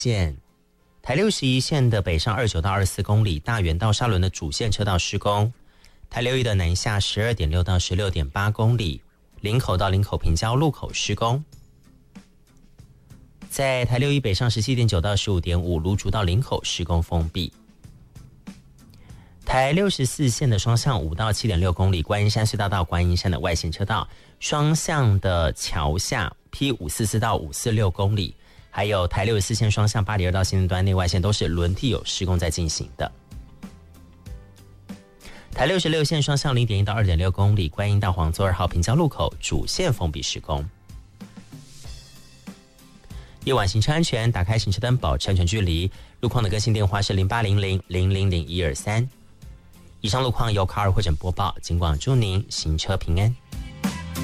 线，台61线的北上29到24公里，大园到沙仑的主线车道施工。台61的南下12.6到16.8公里，林口到林口平交路口施工。在台61北上17.9到15.5，芦竹到林口施工封闭。台64线的双向5到7.6公里，观音山隧道到观音山的外线车道，双向的桥下 P544到546公里，还有台64线双向8.2到新端内外线都是轮替有施工在进行的。台66线双向 0.1 到 2.6 公里，观音到黄州2号平交路口主线封闭施工。夜晚行车安全，打开行车灯，保持安全距离。路况的更新电话是0800000123。以上路况由卡尔会诊播报，尽管祝您行车平安。